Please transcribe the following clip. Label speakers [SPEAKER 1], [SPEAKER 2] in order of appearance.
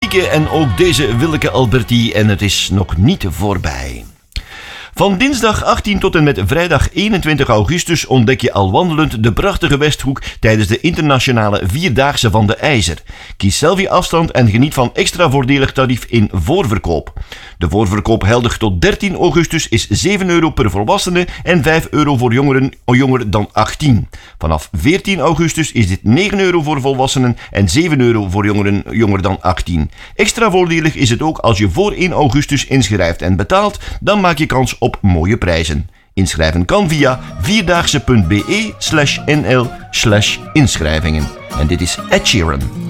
[SPEAKER 1] Marieke en ook deze Willeke Alberti en het is nog niet voorbij. Van dinsdag 18 tot en met vrijdag 21 augustus ontdek je al wandelend de prachtige Westhoek tijdens de internationale Vierdaagse van de IJzer. Kies zelf je afstand en geniet van extra voordelig tarief in voorverkoop. De voorverkoop geldig tot 13 augustus is €7 per volwassene en €5 voor jongeren jonger dan 18. Vanaf 14 augustus is dit €9 voor volwassenen en €7 voor jongeren jonger dan 18. Extra voordelig is het ook als je voor 1 augustus inschrijft en betaalt, dan maak je kans op mooie prijzen. Inschrijven kan via vierdaagse.be/nl/inschrijvingen. En dit is Ed Sheeran.